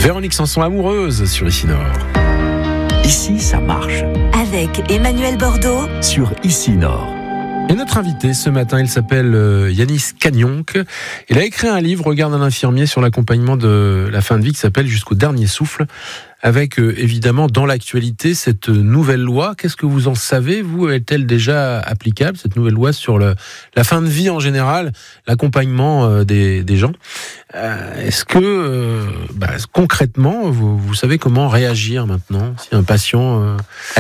Véronique Sanson amoureuse sur Ici Nord. Ici, ça marche. Avec Emmanuel Bordeaux Sur Ici Nord. Et notre invité ce matin, il s'appelle Yanis Cagnonc. Il a écrit un livre, Regard d'un infirmier, sur l'accompagnement de la fin de vie qui s'appelle Jusqu'au dernier souffle. Avec évidemment dans l'actualité cette nouvelle loi. Qu'est-ce que vous en savez, vous? Est-elle déjà applicable, cette nouvelle loi sur la fin de vie en général, l'accompagnement des gens? Est-ce que concrètement, vous savez comment réagir maintenant si un patient...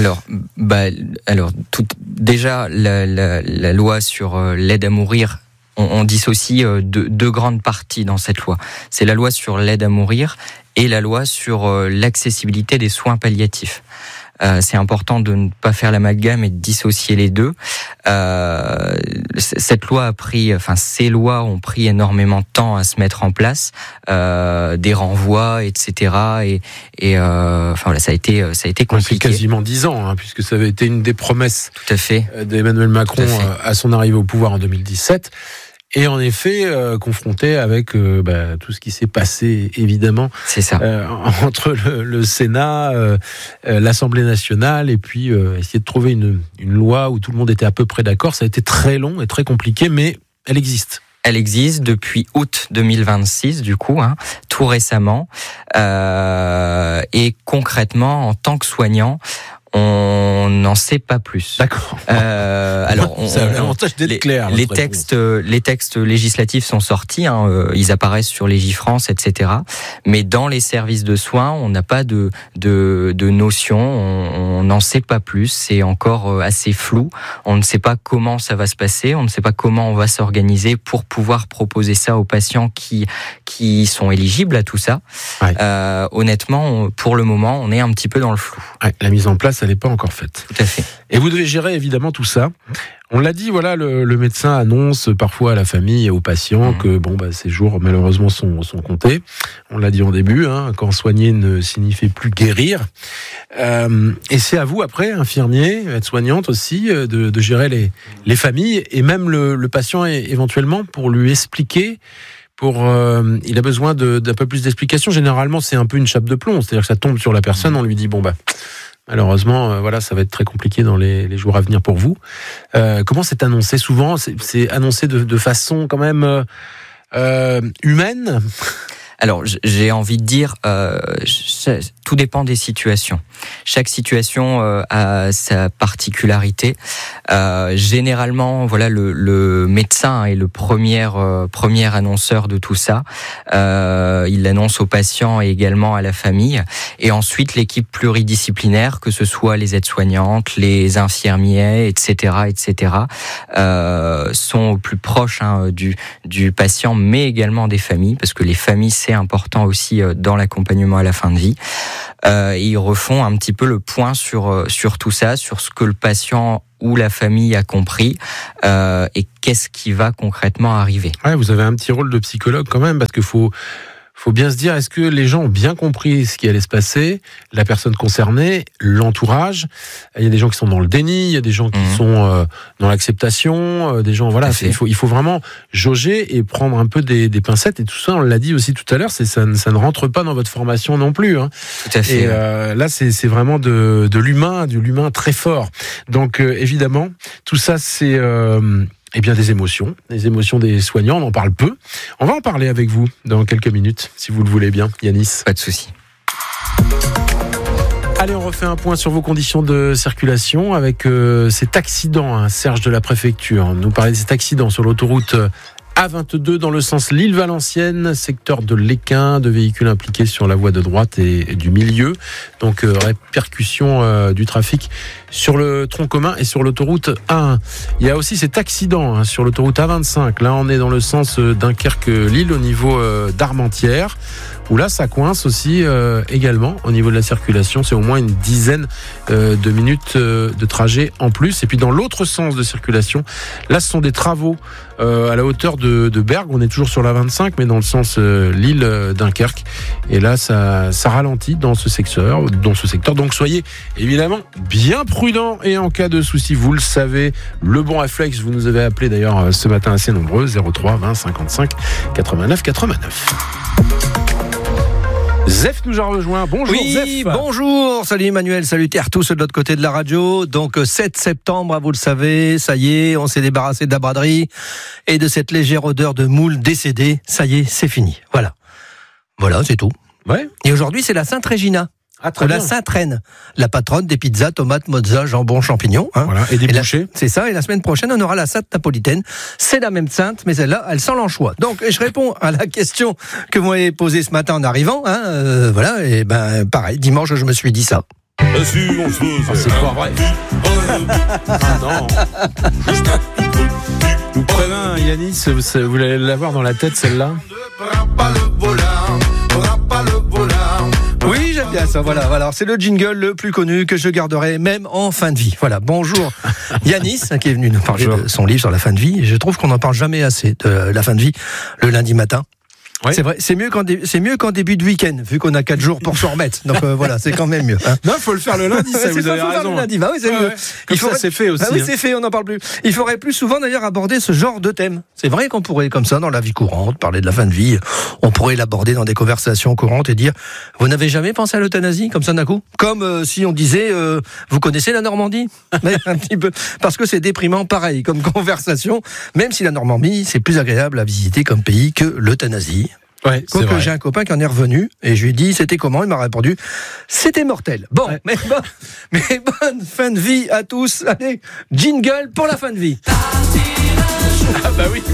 Déjà la loi sur l'aide à mourir, on dissocie deux grandes parties dans cette loi. C'est la loi sur l'aide à mourir et la loi sur l'accessibilité des soins palliatifs. C'est important de ne pas faire l'amalgame et de dissocier les deux. Cette loi ces lois ont pris énormément de temps à se mettre en place, des renvois, etc. Ça a été compliqué. C'est quasiment 10 ans, puisque ça avait été une des promesses. Tout à fait. D'Emmanuel Macron à son arrivée au pouvoir en 2017. Et en effet, confronté avec tout ce qui s'est passé, évidemment, c'est ça. Entre le Sénat, l'Assemblée nationale, et puis essayer de trouver une loi où tout le monde était à peu près d'accord. Ça a été très long et très compliqué, mais elle existe. Elle existe depuis août 2026, du coup, tout récemment. Et concrètement, en tant que soignant, on n'en sait pas plus. D'accord. C'est l'avantage d'être clair. Les textes législatifs sont sortis, ils apparaissent sur Légifrance, etc. Mais dans les services de soins, on n'a pas de notion, on n'en sait pas plus. C'est encore assez flou. On ne sait pas comment ça va se passer, on ne sait pas comment on va s'organiser pour pouvoir proposer ça aux patients qui sont éligibles à tout ça. Ouais. Honnêtement, pour le moment, on est un petit peu dans le flou. Ouais, la mise en place, elle n'est pas encore faite. Tout à fait. Et vous devez gérer évidemment tout ça. On l'a dit, le médecin annonce parfois à la famille et aux patients que ces jours malheureusement sont comptés. On l'a dit en début, quand soigner ne signifie plus guérir. Et c'est à vous après, infirmier, aide-soignante aussi, de gérer les familles et même le patient éventuellement pour lui expliquer. Il a besoin d'un peu plus d'explications. Généralement, c'est un peu une chape de plomb, c'est-à-dire que ça tombe sur la personne. On lui dit malheureusement, ça va être très compliqué dans les jours à venir pour vous. Comment c'est annoncé? Souvent, c'est annoncé de façon quand même humaine. Alors, j'ai envie de dire, tout dépend des situations. Chaque situation a sa particularité. Généralement, le médecin est le premier annonceur de tout ça. Il l'annonce aux patients et également à la famille. Et ensuite, l'équipe pluridisciplinaire, que ce soit les aides-soignantes, les infirmiers, etc., sont au plus proche du patient, mais également des familles, parce que les familles, c'est important aussi dans l'accompagnement à la fin de vie. Et ils refont un petit peu le point sur tout ça, sur ce que le patient ou la famille a compris et qu'est-ce qui va concrètement arriver. Ouais, vous avez un petit rôle de psychologue quand même, parce qu'il faut bien se dire, est-ce que les gens ont bien compris ce qui allait se passer, la personne concernée, l'entourage? Il y a des gens qui sont dans le déni, il y a des gens qui sont dans l'acceptation, des gens, il faut vraiment jauger et prendre un peu des pincettes, et tout ça, on l'a dit aussi tout à l'heure, ça ne rentre pas dans votre formation non plus. Tout à fait. Et là, c'est vraiment de l'humain très fort. Donc, évidemment, tout ça, c'est... des émotions des soignants, on en parle peu. On va en parler avec vous dans quelques minutes, si vous le voulez bien, Yanis. Pas de souci. Allez, on refait un point sur vos conditions de circulation avec cet accident, Serge de la préfecture. Nous parlait de cet accident sur l'autoroute A22 dans le sens Lille-Valenciennes, secteur de l'Équin, de véhicules impliqués sur la voie de droite et du milieu. Donc répercussion du trafic sur le tronc commun et sur l'autoroute A1. Il y a aussi cet accident sur l'autoroute A25. Là, on est dans le sens Dunkerque-Lille au niveau d'Armentières, où là, ça coince aussi également au niveau de la circulation. C'est au moins une dizaine de minutes de trajet en plus. Et puis dans l'autre sens de circulation, là, ce sont des travaux à la hauteur de Bergue. On est toujours sur la 25, mais dans le sens Lille-Dunkerque. Et là, ça ralentit dans ce secteur. Donc soyez évidemment bien prudents. Et en cas de souci, vous le savez, le bon réflexe, vous nous avez appelé d'ailleurs ce matin assez nombreux, 03 20 55 89 89. Zef nous a rejoint. Bonjour Zef. Bonjour, salut Emmanuel, salutaires tous de l'autre côté de la radio. Donc 7 septembre, vous le savez, ça y est, on s'est débarrassé de la braderie et de cette légère odeur de moule décédée. Ça y est, c'est fini. Voilà, c'est tout. Ouais. Et aujourd'hui, c'est la Sainte Régina. La Sainte Reine, la patronne des pizzas, tomates, mozza, jambon, champignons. Voilà, et des bouchées. C'est ça, et la semaine prochaine, on aura la Sainte Napolitaine. C'est la même sainte, mais celle-là, elle sent l'anchois. Donc, je réponds à la question que vous m'avez posée ce matin en arrivant. Voilà, et pareil, dimanche, je me suis dit ça. C'est pas vrai. Non. Je vous préviens, Yanis, vous allez l'avoir dans la tête, celle-là. Oui, j'aime bien ça, voilà. Alors, c'est le jingle le plus connu que je garderai même en fin de vie. Voilà, bonjour Yanis, qui est venu nous parler de son livre sur la fin de vie. Je trouve qu'on n'en parle jamais assez de la fin de vie le lundi matin. Ouais. C'est vrai, c'est mieux qu'en début de week-end, vu qu'on a 4 jours pour s'en remettre. Donc voilà, c'est quand même mieux. Non, faut le faire le lundi, ça, vous avez raison. Le lundi. Bah oui, c'est mieux. Comme ça, c'est fait aussi. Oui, c'est fait, on n'en parle plus. Il faudrait plus souvent d'ailleurs aborder ce genre de thème. C'est vrai qu'on pourrait, comme ça, dans la vie courante, parler de la fin de vie. On pourrait l'aborder dans des conversations courantes et dire, vous n'avez jamais pensé à l'euthanasie, comme ça d'un coup? Comme si on disait, vous connaissez la Normandie? Mais un petit peu. Parce que c'est déprimant, pareil, comme conversation. Même si la Normandie, c'est plus agréable à visiter comme pays que l'euthanasie. Ouais, Quoique j'ai un copain qui en est revenu et je lui ai dit c'était comment, il m'a répondu c'était mortel. Bon, ouais. mais bonne fin de vie à tous. Allez, jingle pour la fin de vie. Ah bah oui.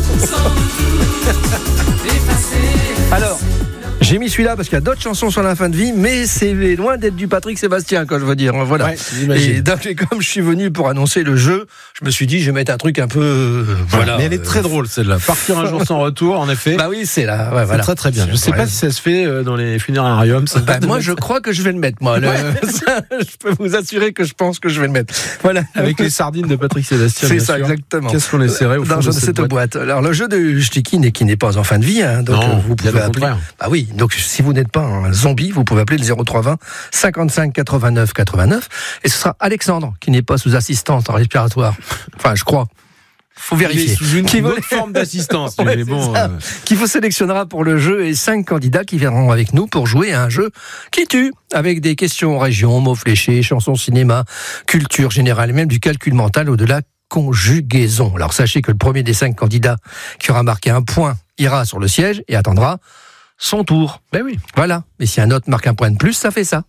Alors, j'ai mis celui-là parce qu'il y a d'autres chansons sur la fin de vie, mais c'est loin d'être du Patrick Sébastien, quoi, je veux dire. Voilà. Ouais, et donc, comme je suis venu pour annoncer le jeu, je me suis dit, je vais mettre un truc un peu. Voilà. Mais elle est très drôle, celle-là. Partir un jour sans retour, en effet. Bah oui, c'est là. Ouais, voilà. C'est très très bien. Je sais pas si ça se fait dans les funérariums. Moi, je crois que je vais le mettre, moi. Ça, je peux vous assurer que je pense que je vais le mettre. Voilà. Avec les sardines de Patrick Sébastien. C'est ça, exactement. Qu'est-ce qu'on essaierait au fond de cette boîte. Alors, le jeu de Sticky qui n'est pas en fin de vie, hein, donc non, vous pouvez appeler. Ah oui. Donc, si vous n'êtes pas un zombie, vous pouvez appeler le 0320 55 89 89. Et ce sera Alexandre qui n'est pas sous assistance respiratoire. Enfin, je crois. Faut vérifier. Il est sous une autre forme d'assistance. Ouais, bon, qui vous sélectionnera pour le jeu et 5 candidats qui viendront avec nous pour jouer à un jeu qui tue, avec des questions région, mots fléchés, chansons cinéma, culture générale, et même du calcul mental au-delà conjugaison. Alors sachez que le premier des 5 candidats qui aura marqué un point ira sur le siège et attendra son tour. Ben oui. Voilà. Mais si un autre marque un point de plus, ça fait ça.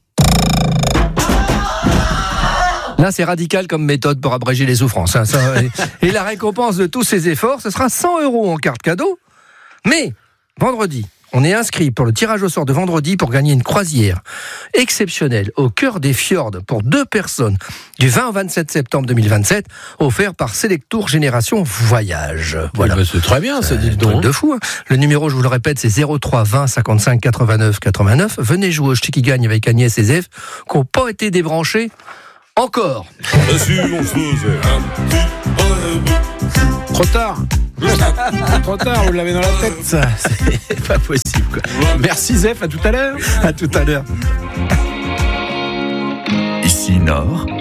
Là, c'est radical comme méthode pour abréger les souffrances. Hein, ça, et la récompense de tous ces efforts, ce sera 100 € en carte cadeau. Mais, vendredi, on est inscrit pour le tirage au sort de vendredi pour gagner une croisière exceptionnelle au cœur des fjords pour 2 personnes du 20 au 27 septembre 2027, offert par Selectour Génération Voyage. Voilà. Oui, bah c'est très bien, ça dit le don. De fou. Hein. Le numéro, je vous le répète, c'est 03 20 55 89 89. Venez jouer au Ch'ti qui gagne avec Agnès et Zef, qui n'ont pas été débranchés encore. Trop tard. Trop tard, vous l'avez dans la tête, ça. C'est pas possible, quoi. Merci Zef, à tout à l'heure. À tout à l'heure. Ici Nord.